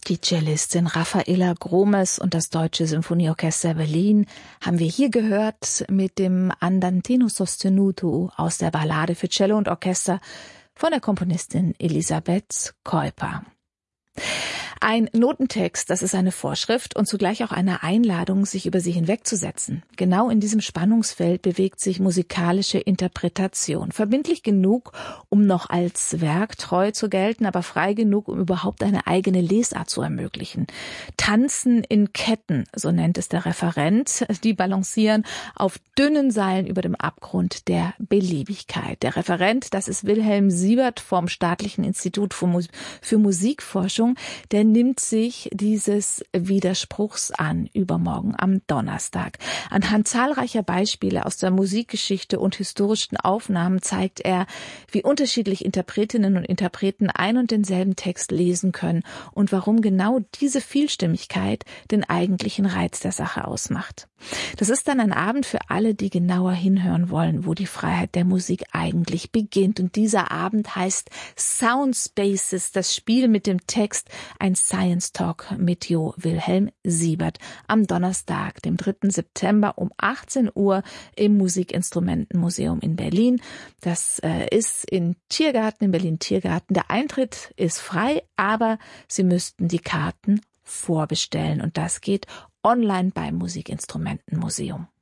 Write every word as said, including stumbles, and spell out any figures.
Die Cellistin Rafaela Gromes und das Deutsche Sinfonieorchester Berlin haben wir hier gehört mit dem Andantino sostenuto aus der Ballade für Cello und Orchester von der Komponistin Elisabeth Kuiper. Ein Notentext, das ist eine Vorschrift und zugleich auch eine Einladung, sich über sie hinwegzusetzen. Genau in diesem Spannungsfeld bewegt sich musikalische Interpretation. Verbindlich genug, um noch als Werk treu zu gelten, aber frei genug, um überhaupt eine eigene Lesart zu ermöglichen. Tanzen in Ketten, so nennt es der Referent. Die balancieren auf dünnen Seilen über dem Abgrund der Beliebigkeit. Der Referent, das ist Wilhelm Siebert vom Staatlichen Institut für Musikforschung, der nimmt sich dieses Widerspruchs an, übermorgen am Donnerstag. Anhand zahlreicher Beispiele aus der Musikgeschichte und historischen Aufnahmen zeigt er, wie unterschiedlich Interpretinnen und Interpreten ein und denselben Text lesen können und warum genau diese Vielstimmigkeit den eigentlichen Reiz der Sache ausmacht. Das ist dann ein Abend für alle, die genauer hinhören wollen, wo die Freiheit der Musik eigentlich beginnt. Und dieser Abend heißt Sound Spaces, das Spiel mit dem Text, ein Science Talk mit Jo Wilhelm Siebert am Donnerstag, dem dritten September um achtzehn Uhr im Musikinstrumentenmuseum in Berlin. Das äh, ist in Tiergarten, in Berlin Tiergarten. Der Eintritt ist frei, aber Sie müssten die Karten vorbestellen und das geht online beim Musikinstrumentenmuseum.